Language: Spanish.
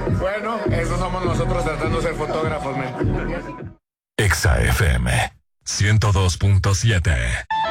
Bueno, eso somos nosotros tratando de ser fotógrafos, men. Exa FM 102.7.